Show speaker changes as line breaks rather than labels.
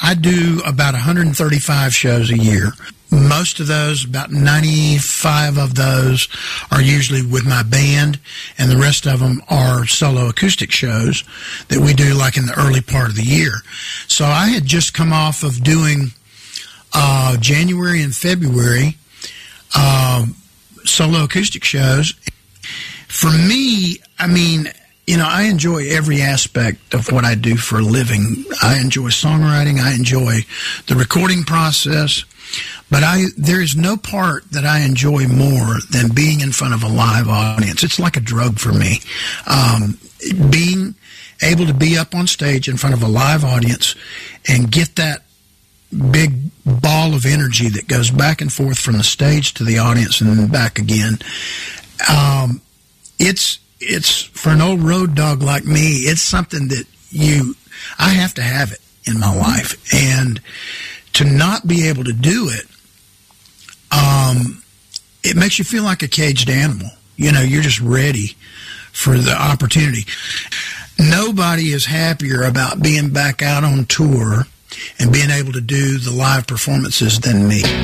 I do about 135 shows a year. Most of those, about 95 of those, are usually with my band, and the rest of them are solo acoustic shows that we do like in the early part of the year. So I had just come off of doing January and February solo acoustic shows. For me, I mean, you know, I enjoy every aspect of what I do for a living. I enjoy songwriting. I enjoy the recording process. But there is no part that I enjoy more than being in front of a live audience. It's like a drug for me. Being able to be up on stage in front of a live audience and get that big ball of energy that goes back and forth from the stage to the audience and then back again. It's for an old road dog like me, it's something that I have to have it in my life. And to not be able to do it, it makes you feel like a caged animal. You know, you're just ready for the opportunity. Nobody is happier about being back out on tour and being able to do the live performances than me.